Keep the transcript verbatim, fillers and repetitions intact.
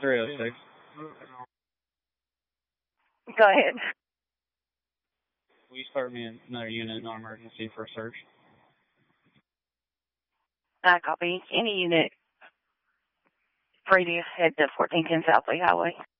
three oh six. Go ahead. Will you start me another unit in emergency for a search? I copy. Any unit previous head to fourteen ten South Lee Highway.